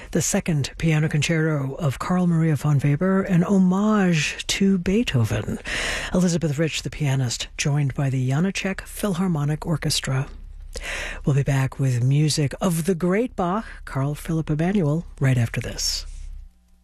the second piano concerto of Carl Maria von Weber, an homage to Beethoven. Elizabeth Rich, the pianist, joined by the Janáček Philharmonic Orchestra. We'll be back with music of the great Bach, Carl Philipp Emanuel, right after this.